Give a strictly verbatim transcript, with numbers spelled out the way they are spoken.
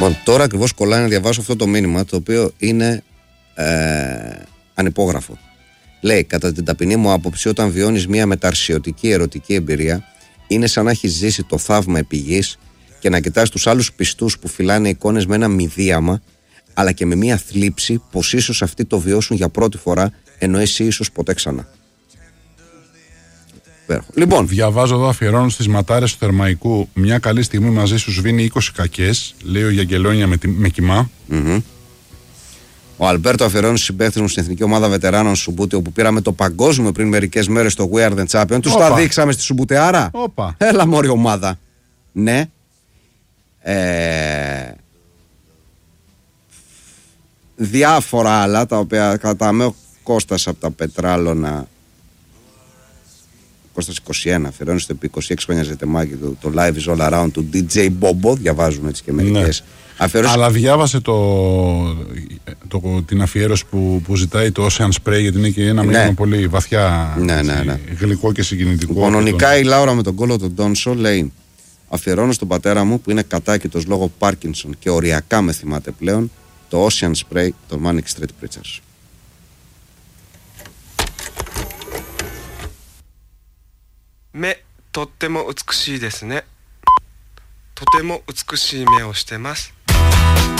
Λοιπόν, τώρα ακριβώς κολλάει να διαβάσω αυτό το μήνυμα, το οποίο είναι ε, ανυπόγραφο. Λέει, κατά την ταπεινή μου άποψη, όταν βιώνεις μια μεταρσιωτική ερωτική εμπειρία, είναι σαν να έχεις ζήσει το θαύμα επί γης και να κοιτάς τους άλλους πιστούς που φυλάνε εικόνες με ένα μηδίαμα, αλλά και με μια θλίψη πως ίσως αυτοί το βιώσουν για πρώτη φορά, ενώ εσύ ίσως ποτέ ξανά. Λοιπόν, διαβάζω εδώ, αφιερώνω στις ματάρες του Θερμαϊκού. Μια καλή στιγμή μαζί σου σβήνει είκοσι κακές, λέει ο Γιαγγελόνια με, με κοιμά. Mm-hmm. Ο Αλμπέρτο αφιερώνει στους συμπαίκτες μου στην εθνική ομάδα βετεράνων Σουμπούτι, όπου πήραμε το παγκόσμιο πριν μερικές μέρες στο We Are The Champion. Τους τα δείξαμε στη Σουμπούτεάρα. Όπα. Έλα μωρή ομάδα. Ναι. Ε... Διάφορα άλλα τα οποία κατάμε ο Κώστας από τα Πετράλωνα. Κώστας είκοσι ένα, αφιερώνει στο επί είκοσι έξι χρόνια ζετεμάκι το, το Live is all around του ντι τζέι Bobo. Διαβάζουμε έτσι και μερικές. Ναι. Αφιέρωση... Αλλά διάβασε το, το, την αφιέρωση που, που ζητάει το Ocean Spray, γιατί είναι και ένα ναι. μήνυμα πολύ βαθιά, ναι, ναι, ναι. γλυκό και συγκινητικό. Κανονικά τον... η Λάουρα με τον κόλλο του Ντόνσο λέει: αφιερώνω στον πατέρα μου που είναι κατάκητος λόγω Πάρκινσον και οριακά με θυμάται πλέον, το Ocean Spray των Manic Street Preachers. 目とっても美しいですね。とても美しい目をしてます。